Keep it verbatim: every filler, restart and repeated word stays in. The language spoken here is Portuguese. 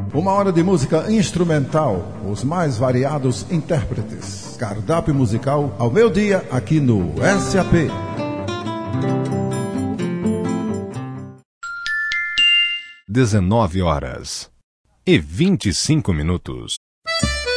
Uma hora de música instrumental, os mais variados intérpretes. Cardápio musical ao meio-dia aqui no S A P. dezenove horas e vinte e cinco minutos.